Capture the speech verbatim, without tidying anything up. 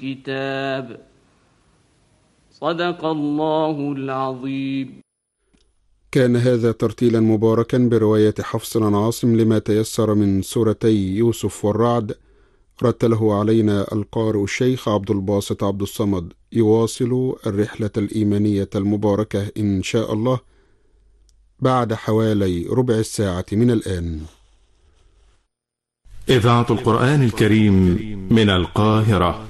كتاب. صدق الله العظيم. كان هذا ترتيلا مباركا برواية حفص عن عاصم لما تيسر من سورتي يوسف والرعد، رتله علينا القارئ الشيخ عبد الباسط عبد الصمد، يواصل الرحلة الإيمانية المباركة إن شاء الله بعد حوالي ربع الساعة من الآن. إذاعة القرآن الكريم من القاهرة.